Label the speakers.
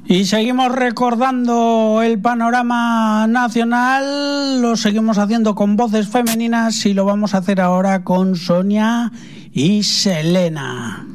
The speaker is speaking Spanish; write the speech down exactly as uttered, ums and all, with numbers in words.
Speaker 1: Y seguimos recordando el panorama nacional, lo seguimos haciendo con voces femeninas y lo vamos a hacer ahora con Sonia y Selena.